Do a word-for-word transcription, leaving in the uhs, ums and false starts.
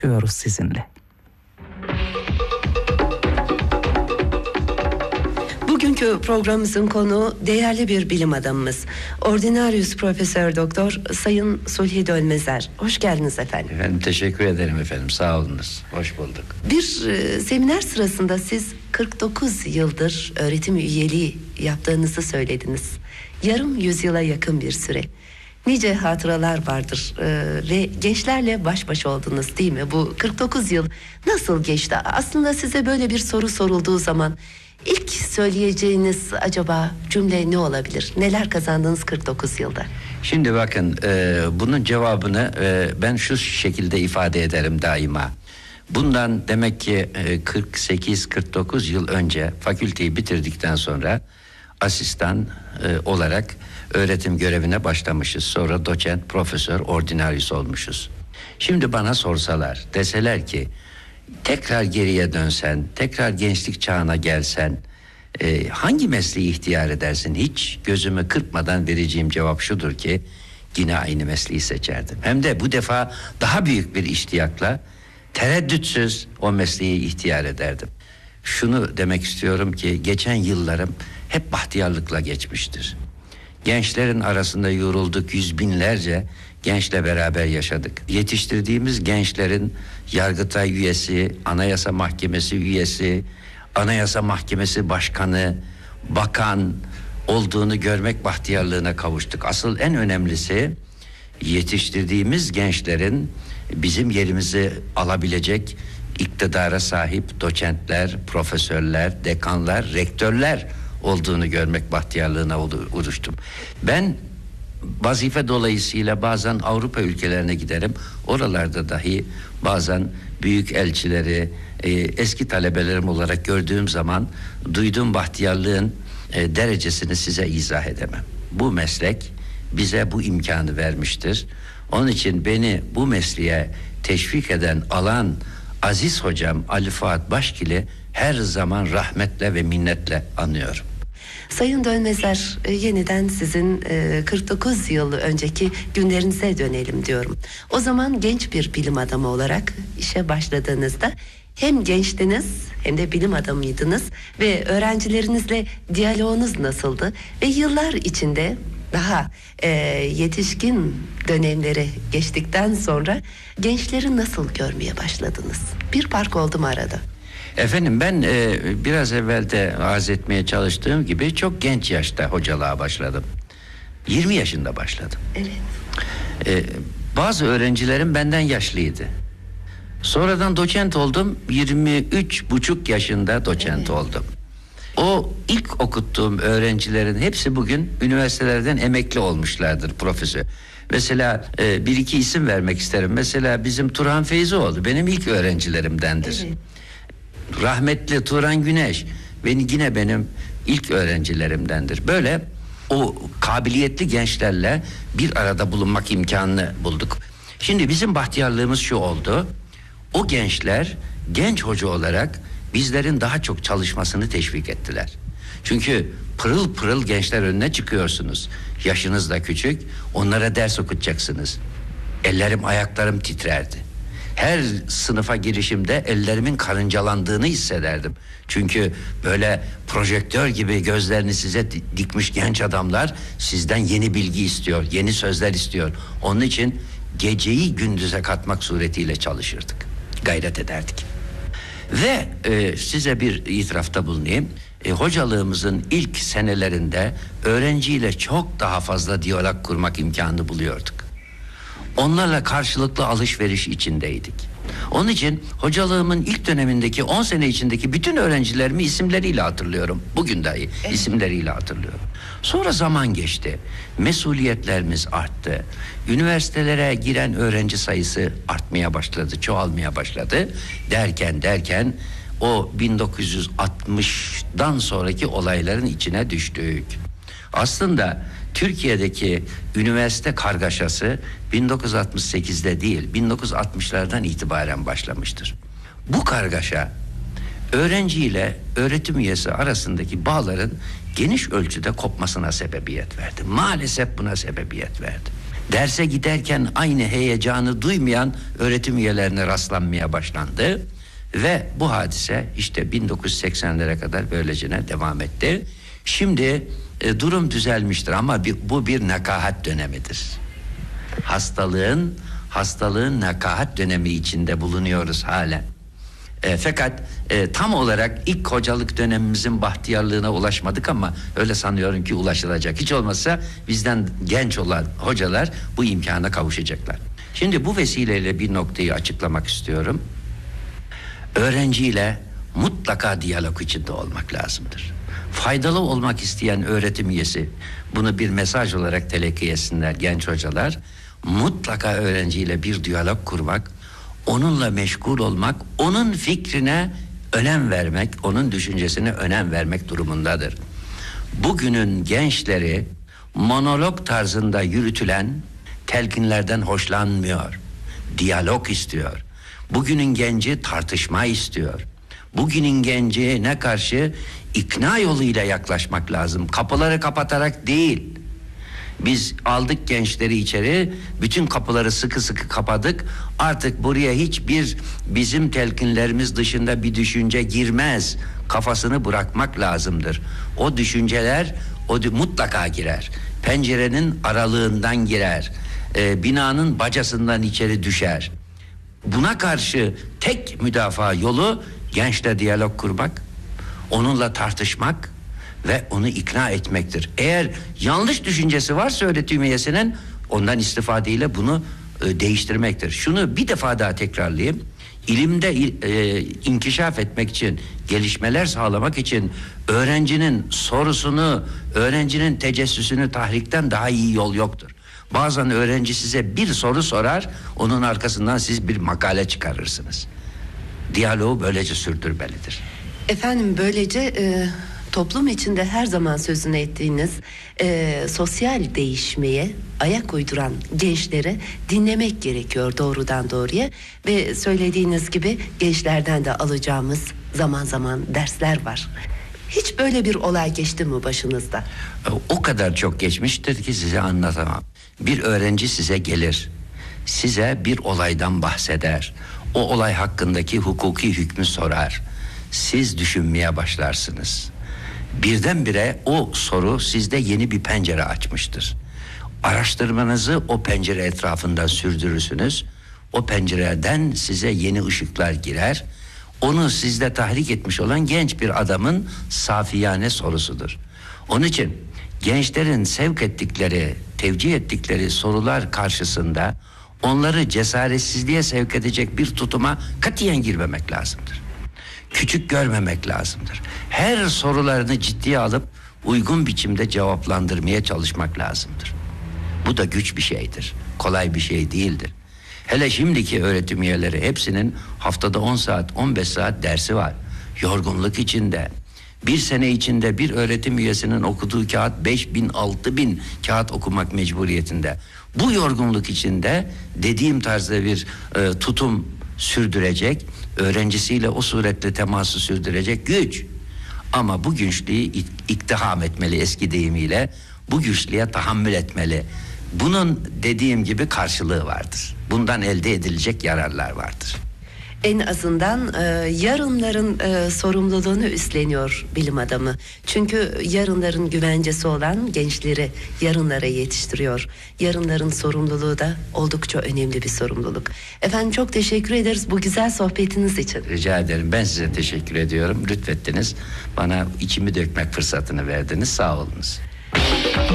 diyoruz sizinle. Bugünkü programımızın konuğu değerli bir bilim adamımız. Ordinarius Profesör Doktor Sayın Sulhi Dönmezer. Hoş geldiniz efendim. Efendim teşekkür ederim efendim. Sağ olunuz. Hoş bulduk. Bir e, seminer sırasında siz kırk dokuz yıldır öğretim üyeliği yaptığınızı söylediniz. Yarım yüzyıla yakın bir süre. Nice hatıralar vardır e, ve gençlerle baş başa oldunuz değil mi? Bu kırk dokuz yıl nasıl geçti? Aslında size böyle bir soru sorulduğu zaman İlk söyleyeceğiniz acaba cümle ne olabilir? Neler kazandınız kırk dokuz yılda? Şimdi bakın e, bunun cevabını e, ben şu şekilde ifade ederim daima. Bundan demek ki e, kırk sekiz kırk dokuz yıl önce fakülteyi bitirdikten sonra asistan e, olarak öğretim görevine başlamışız. Sonra doçent, profesör, ordinarius olmuşuz. Şimdi bana sorsalar, deseler ki tekrar geriye dönsen, tekrar gençlik çağına gelsen e, hangi mesleği ihtiyar edersin? Hiç gözümü kırpmadan vereceğim cevap şudur ki yine aynı mesleği seçerdim. Hem de bu defa daha büyük bir iştiyakla, tereddütsüz o mesleği ihtiyar ederdim. Şunu demek istiyorum ki geçen yıllarım hep bahtiyarlıkla geçmiştir. Gençlerin arasında yorulduk, yüz binlerce gençle beraber yaşadık. Yetiştirdiğimiz gençlerin Yargıtay üyesi, Anayasa Mahkemesi üyesi, Anayasa Mahkemesi Başkanı, bakan olduğunu görmek bahtiyarlığına kavuştuk. Asıl en önemlisi yetiştirdiğimiz gençlerin bizim yerimizi alabilecek iktidara sahip doçentler, profesörler, dekanlar, rektörler olduğunu görmek bahtiyarlığına uğraştım. Ben vazife dolayısıyla bazen Avrupa ülkelerine giderim. Oralarda dahi bazen büyük elçileri, e, eski talebelerim olarak gördüğüm zaman duyduğum bahtiyarlığın e, derecesini size izah edemem. Bu meslek bize bu imkanı vermiştir. Onun için beni bu mesleğe teşvik eden, alan aziz hocam Ali Fuat Başkil'i her zaman rahmetle ve minnetle anıyorum. Sayın Dönmezer, e, yeniden sizin e, kırk dokuz yıl önceki günlerinize dönelim diyorum. O zaman genç bir bilim adamı olarak işe başladığınızda hem gençtiniz hem de bilim adamıydınız ve öğrencilerinizle diyaloğunuz nasıldı? Ve yıllar içinde daha e, yetişkin dönemleri geçtikten sonra gençleri nasıl görmeye başladınız? Bir fark oldu mu arada? Efendim ben e, biraz evvel de arz etmeye çalıştığım gibi çok genç yaşta hocalığa başladım. yirmi yaşında başladım. Evet. E, bazı öğrencilerim benden yaşlıydı. Sonradan doçent oldum. yirmi üç buçuk yaşında doçent evet. oldum. O ilk okuttuğum öğrencilerin hepsi bugün üniversitelerden emekli olmuşlardır, profesör. Mesela e, bir iki isim vermek isterim. Mesela bizim Turhan Feyzioğlu benim ilk öğrencilerimdendir. Evet. Rahmetli Turan Güneş beni yine benim ilk öğrencilerimdendir. Böyle o kabiliyetli gençlerle bir arada bulunmak imkanını bulduk. Şimdi bizim bahtiyarlığımız şu oldu. O gençler genç hoca olarak bizlerin daha çok çalışmasını teşvik ettiler. Çünkü pırıl pırıl gençler önüne çıkıyorsunuz. Yaşınız da küçük, onlara ders okutacaksınız. Ellerim ayaklarım titrerdi. Her sınıfa girişimde ellerimin karıncalandığını hissederdim. Çünkü böyle projektör gibi gözlerini size dikmiş genç adamlar sizden yeni bilgi istiyor, yeni sözler istiyor. Onun için geceyi gündüze katmak suretiyle çalışırdık, gayret ederdik. Ve e, size bir itirafta bulunayım. E, hocalığımızın ilk senelerinde öğrenciyle çok daha fazla diyalog kurmak imkanı buluyorduk. Onlarla karşılıklı alışveriş içindeydik. Onun için hocalığımın ilk dönemindeki on sene içindeki bütün öğrencilerimi isimleriyle hatırlıyorum. Bugün dahi evet. isimleriyle hatırlıyorum. Sonra zaman geçti. Mesuliyetlerimiz arttı. Üniversitelere giren öğrenci sayısı artmaya başladı, çoğalmaya başladı. Derken derken o bin dokuz yüz altmıştan sonraki olayların içine düştük. Aslında Türkiye'deki üniversite kargaşası bin dokuz yüz altmış sekizde değil, bin dokuz yüz altmışlardan itibaren başlamıştır. Bu kargaşa öğrenci ile öğretim üyesi arasındaki bağların geniş ölçüde kopmasına sebebiyet verdi. Maalesef buna sebebiyet verdi. Derse giderken aynı heyecanı duymayan öğretim üyelerine rastlanmaya başlandı. Ve bu hadise işte bin dokuz yüz seksenlere kadar böylecene devam etti. Şimdi e, durum düzelmiştir ama bir, bu bir nekahat dönemidir. Hastalığın hastalığın nekahat dönemi içinde bulunuyoruz halen. E, fakat e, tam olarak ilk hocalık dönemimizin bahtiyarlığına ulaşmadık ama öyle sanıyorum ki ulaşılacak. Hiç olmazsa bizden genç olan hocalar bu imkana kavuşacaklar. Şimdi bu vesileyle bir noktayı açıklamak istiyorum. Öğrenciyle mutlaka diyalog içinde olmak lazımdır. Faydalı olmak isteyen öğretim üyesi, bunu bir mesaj olarak telakki etsinler genç hocalar. Mutlaka öğrenciyle bir diyalog kurmak, onunla meşgul olmak, onun fikrine önem vermek, onun düşüncesine önem vermek durumundadır. Bugünün gençleri monolog tarzında yürütülen telkinlerden hoşlanmıyor. Diyalog istiyor. Bugünün genci tartışma istiyor. Bugünün genci ne karşı ikna yoluyla yaklaşmak lazım. Kapıları kapatarak değil. Biz aldık gençleri içeri, bütün kapıları sıkı sıkı kapadık. Artık buraya hiçbir bizim telkinlerimiz dışında bir düşünce girmez. Kafasını bırakmak lazımdır. O düşünceler o mutlaka girer. Pencerenin aralığından girer. Ee, binanın bacasından içeri düşer. Buna karşı tek müdafaa yolu gençle diyalog kurmak, onunla tartışmak ve onu ikna etmektir. Eğer yanlış düşüncesi varsa öğretim üyesinin ondan istifadeyle bunu e, değiştirmektir. Şunu bir defa daha tekrarlayayım. İlimde e, inkişaf etmek için, gelişmeler sağlamak için öğrencinin sorusunu, öğrencinin tecessüsünü tahrikten daha iyi yol yoktur. Bazen öğrenci size bir soru sorar, onun arkasından siz bir makale çıkarırsınız. Diyaloğu böylece sürdürmelidir. Efendim böylece e, toplum içinde her zaman sözünü ettiğiniz e, sosyal değişmeye ayak uyduran gençleri dinlemek gerekiyor doğrudan doğruya. Ve söylediğiniz gibi gençlerden de alacağımız zaman zaman dersler var. Hiç böyle bir olay geçti mi başınızda? O kadar çok geçmiştir ki size anlatamam. Bir öğrenci size gelir, size bir olaydan bahseder, o olay hakkındaki hukuki hükmü sorar. Siz düşünmeye başlarsınız. Birdenbire o soru sizde yeni bir pencere açmıştır. Araştırmanızı o pencere etrafında sürdürürsünüz. O pencereden size yeni ışıklar girer. Onu sizde tahrik etmiş olan genç bir adamın safiyane sorusudur. Onun için gençlerin sevk ettikleri, tevcih ettikleri sorular karşısında onları cesaretsizliğe sevk edecek bir tutuma katiyen girmemek lazımdır. Küçük görmemek lazımdır. Her sorularını ciddiye alıp uygun biçimde cevaplandırmaya çalışmak lazımdır. Bu da güç bir şeydir. Kolay bir şey değildir. Hele şimdiki öğretim üyeleri hepsinin haftada on saat, on beş saat dersi var. Yorgunluk içinde. Bir sene içinde bir öğretim üyesinin okuduğu kağıt beş bin, altı bin kağıt okumak mecburiyetinde. Bu yorgunluk içinde dediğim tarzda bir e, tutum sürdürecek, öğrencisiyle o suretle teması sürdürecek güç. Ama bu güçlüğü iktiham etmeli eski deyimiyle, bu güçlüğe tahammül etmeli. Bunun dediğim gibi karşılığı vardır. Bundan elde edilecek yararlar vardır. En azından e, yarınların e, sorumluluğunu üstleniyor bilim adamı. Çünkü yarınların güvencesi olan gençleri yarınlara yetiştiriyor. Yarınların sorumluluğu da oldukça önemli bir sorumluluk. Efendim çok teşekkür ederiz bu güzel sohbetiniz için. Rica ederim. Ben size teşekkür ediyorum. Lütfettiniz. Bana içimi dökmek fırsatını verdiniz. Sağ olunuz.